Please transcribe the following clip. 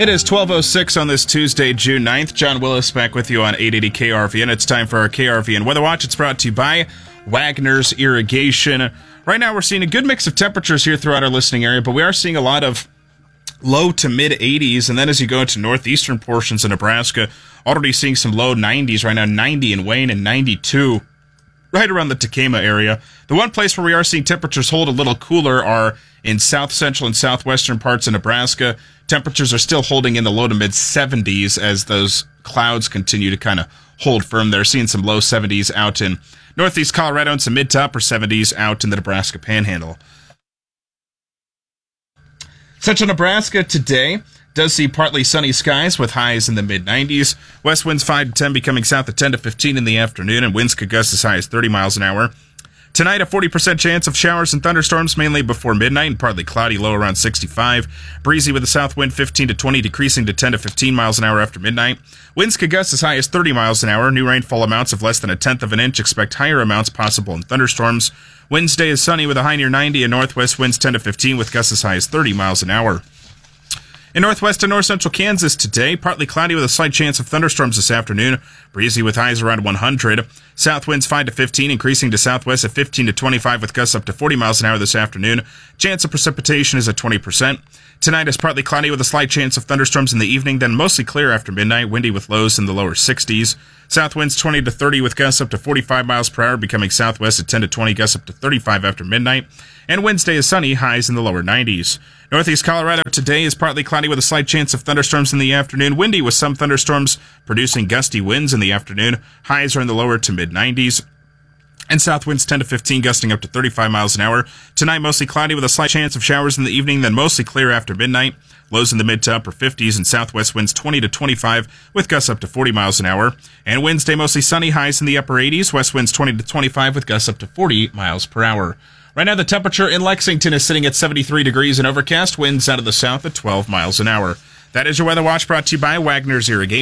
It is 12:06 on this Tuesday, June 9th. John Willis back with you on 880 KRVN. It's time for our KRVN Weather Watch. It's brought to you by Wagner's Irrigation. Right now we're seeing a good mix of temperatures here throughout our listening area, but we are seeing a lot of low to mid 80s, and then as you go into northeastern portions of Nebraska, already seeing some low 90s right now, 90 in Wayne and 92 right around the Tekamah area. The one place where we are seeing temperatures hold a little cooler are in south central and southwestern parts of Nebraska. Temperatures are still holding in the low to mid 70s as those clouds continue to kind of hold firm. They're seeing some low 70s out in northeast Colorado and some mid to upper 70s out in the Nebraska Panhandle. Central Nebraska today does see partly sunny skies with highs in the mid-90s. West winds 5 to 10 becoming south at 10 to 15 in the afternoon, and winds could gust as high as 30 miles an hour. Tonight, a 40% chance of showers and thunderstorms, mainly before midnight, and partly cloudy, low around 65. Breezy with a south wind 15 to 20, decreasing to 10 to 15 miles an hour after midnight. Winds could gust as high as 30 miles an hour. New rainfall amounts of less than 1/10 of an inch. Expect higher amounts possible in thunderstorms. Wednesday is sunny with a high near 90, and northwest winds 10 to 15 with gusts as high as 30 miles an hour. In northwest and north central Kansas today, partly cloudy with a slight chance of thunderstorms this afternoon. Breezy with highs around 100. South winds 5 to 15, increasing to southwest at 15 to 25 with gusts up to 40 miles an hour this afternoon. Chance of precipitation is at 20%. Tonight is partly cloudy with a slight chance of thunderstorms in the evening, then mostly clear after midnight, windy with lows in the lower 60s. South winds 20 to 30 with gusts up to 45 miles per hour, becoming southwest at 10 to 20, gusts up to 35 after midnight. And Wednesday is sunny, highs in the lower 90s. Northeast Colorado today is partly cloudy with a slight chance of thunderstorms in the afternoon, windy with some thunderstorms producing gusty winds in the afternoon. Highs are in the lower to mid-90s. And south winds 10 to 15, gusting up to 35 miles an hour. Tonight, mostly cloudy with a slight chance of showers in the evening, then mostly clear after midnight. Lows in the mid to upper 50s, and southwest winds 20 to 25 with gusts up to 40 miles an hour. And Wednesday, mostly sunny, highs in the upper 80s. West winds 20 to 25 with gusts up to 40 miles per hour. Right now, the temperature in Lexington is sitting at 73 degrees and overcast. Winds out of the south at 12 miles an hour. That is your Weather Watch brought to you by Wagner's Irrigation.